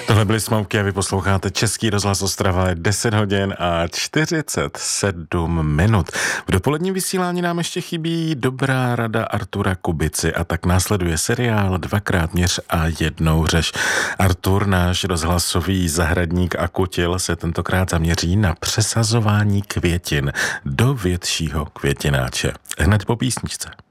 Tohle byly Smouky a vy posloucháte Český rozhlas Ostrava, 10 hodin a 47 minut. V dopoledním vysílání nám ještě chybí dobrá rada Artura Kubici a tak následuje seriál Dvakrát měř a jednou řeš. Artur, náš rozhlasový zahradník a kutil, se tentokrát zaměří na přesazování květin do většího květináče. Hned po písničce.